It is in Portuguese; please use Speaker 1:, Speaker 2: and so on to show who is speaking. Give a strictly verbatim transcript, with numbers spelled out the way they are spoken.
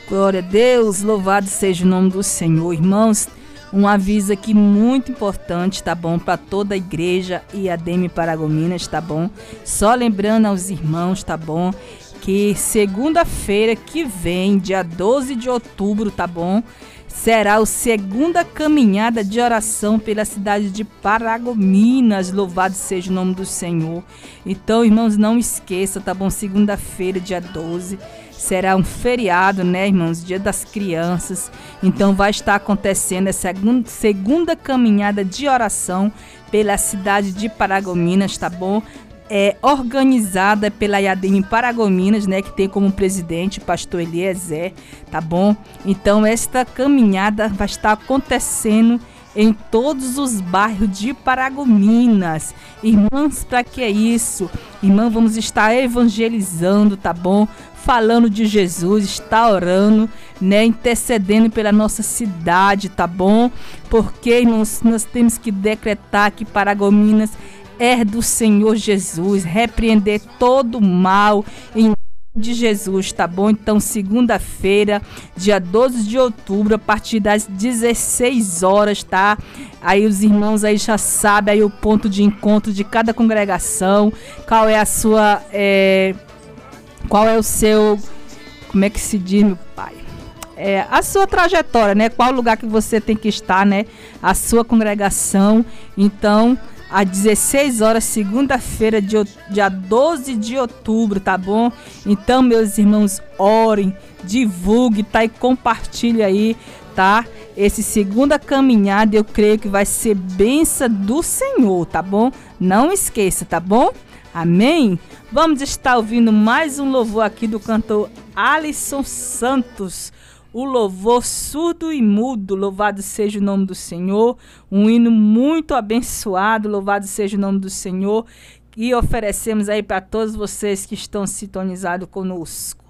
Speaker 1: Glória a Deus, louvado seja o nome do Senhor. Irmãos, um aviso aqui muito importante, tá bom? Para toda a igreja e a D M Paragominas, tá bom? Só lembrando aos irmãos, tá bom? Que segunda-feira que vem, dia doze de outubro, tá bom? Será a segunda caminhada de oração pela cidade de Paragominas. Louvado seja o nome do Senhor. Então, irmãos, não esqueça, tá bom? Segunda-feira, dia doze, será um feriado, né, irmãos? Dia das crianças. Então, vai estar acontecendo essa segunda caminhada de oração pela cidade de Paragominas, tá bom? É organizada pela I A D M Paragominas, né, que tem como presidente o pastor Eliezer, tá bom? Então esta caminhada vai estar acontecendo em todos os bairros de Paragominas. Irmãos, para que é isso? Irmão, vamos estar evangelizando, tá bom? Falando de Jesus, está orando, né, intercedendo pela nossa cidade, tá bom? Porque nós, nós temos que decretar que Paragominas é do Senhor Jesus, repreender todo o mal em nome de Jesus, tá bom? Então, segunda-feira, dia doze de outubro, a partir das dezesseis horas, tá? Aí os irmãos aí já sabem aí o ponto de encontro de cada congregação, qual é a sua, é, qual é o seu, como é que se diz, meu pai? É, a sua trajetória, né? Qual lugar que você tem que estar, né? A sua congregação. Então, às dezesseis horas, segunda-feira, dia doze de outubro, tá bom? Então, meus irmãos, orem, divulgue, tá? E compartilhe aí, tá? Esse segunda caminhada, eu creio que vai ser bênção do Senhor, tá bom? Não esqueça, tá bom? Amém? Vamos estar ouvindo mais um louvor aqui do cantor Alisson Santos. O louvor surdo e mudo, louvado seja o nome do Senhor, um hino muito abençoado, louvado seja o nome do Senhor, e oferecemos aí para todos vocês que estão sintonizados conosco.